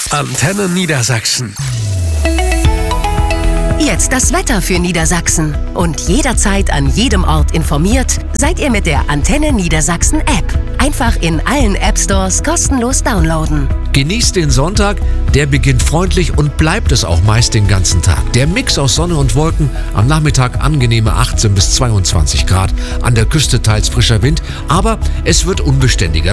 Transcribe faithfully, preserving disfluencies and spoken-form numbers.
Antenne Niedersachsen. Jetzt das Wetter für Niedersachsen. Und jederzeit an jedem Ort informiert, seid ihr mit der Antenne Niedersachsen App. Einfach in allen App Stores kostenlos downloaden. Genießt den Sonntag, der beginnt freundlich und bleibt es auch meist den ganzen Tag. Der Mix aus Sonne und Wolken, am Nachmittag angenehme achtzehn bis zweiundzwanzig Grad, an der Küste teils frischer Wind, aber es wird unbeständiger.